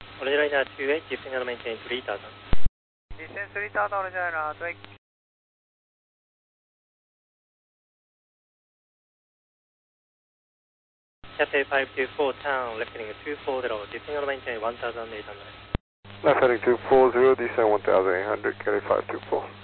Originator 28, descend and maintain 3000. Descend 3000, originator 28. Cathay 524, town, left heading 240, descend and maintain 1800. Left heading 240, descend 1800, Cathay 524.